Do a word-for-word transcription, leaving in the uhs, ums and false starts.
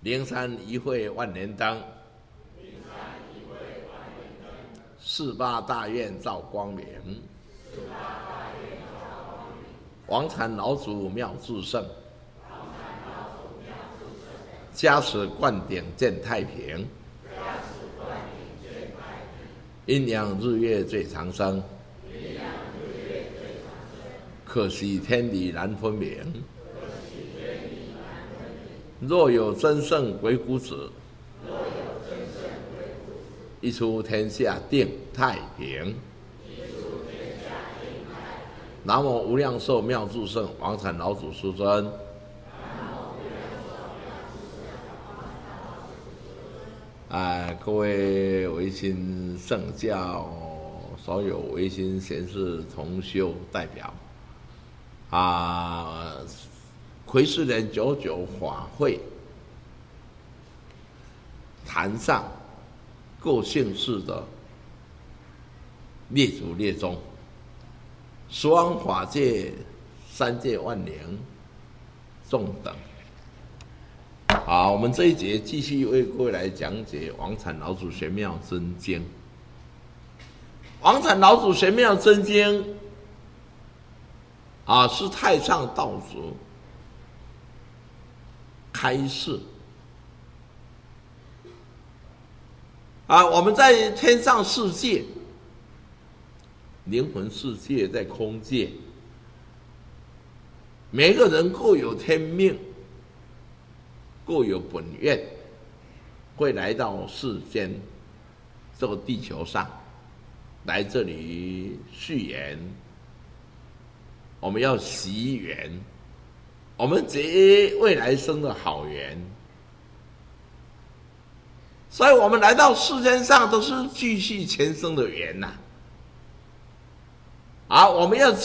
灵山一会万年灯，四八大愿照光明，王禅老祖妙智胜，加持灌顶见太平，阴阳日月最长生，可惜天理难分明。若有真圣鬼谷子，一出天下定太平。南无无量寿妙智胜王禅老祖师尊。啊，各位维新圣教所有维新贤士同修代表，啊，癸巳年九九法会坛上各姓氏的列祖列宗，十方法界三界万灵众等。好，我们这一节继续为各位来讲解王禅老祖玄妙真经。王禅老祖玄妙真经啊，是太上道主开示啊，我们在天上世界、灵魂世界、在空界，每个人各有天命，各有本愿，会来到世间这个地球上，来这里续缘。我们要习缘，我们结未来生的好缘。所以我们来到世间上都是继续前生的缘呐、啊。啊，我们要